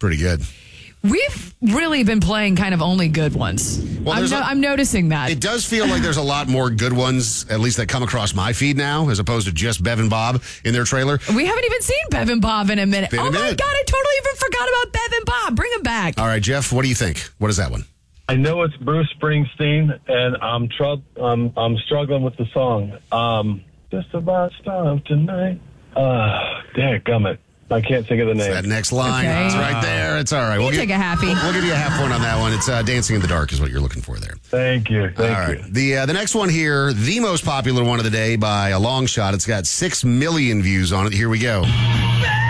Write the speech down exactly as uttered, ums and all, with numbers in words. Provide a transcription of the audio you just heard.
pretty good. We've really been playing kind of only good ones. Well, I'm, no, a, I'm noticing that. It does feel like there's a lot more good ones, at least that come across my feed now, as opposed to just Bev and Bob in their trailer. We haven't even seen Bev and Bob in a minute. Been oh, a my minute. God, I totally even forgot about Bev and Bob. Bring them back. All right, Jeff, what do you think? What is that one? I know it's Bruce Springsteen, and I'm tr- um, I'm struggling with the song. Um, just about stop tonight. Uh, dadgummit. I can't think of the name. It's that next line. Okay. It's right there. It's all right. You We'll take give, a halfie. We'll, we'll give you a half point on that one. It's uh, Dancing in the Dark is what you're looking for there. Thank you. Thank all you. right. The, uh, the next one here, the most popular one of the day by a long shot. It's got six million views on it. Here we go.